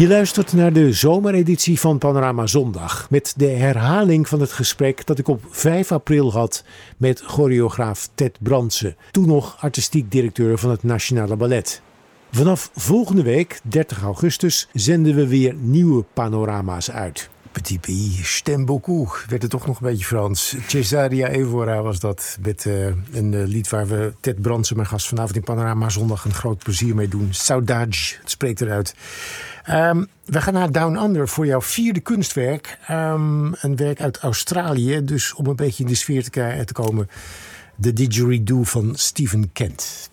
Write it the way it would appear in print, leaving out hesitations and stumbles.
Je luistert naar de zomereditie van Panorama Zondag met de herhaling van het gesprek dat ik op 5 april had met choreograaf Ted Brandsen, toen nog artistiek directeur van het Nationale Ballet. Vanaf volgende week, 30 augustus, zenden we weer nieuwe panorama's uit. Petit pays, j't'aime beaucoup. Werd het toch nog een beetje Frans. Cesaria Evora was dat. Met een lied waar we Ted Brandsen, mijn gast vanavond in Panorama Zondag, een groot plezier mee doen. Saudade, het spreekt eruit. We gaan naar Down Under voor jouw 4e kunstwerk. Een werk uit Australië. Dus om een beetje in de sfeer te komen. The Didgeridoo van Stephen Kent.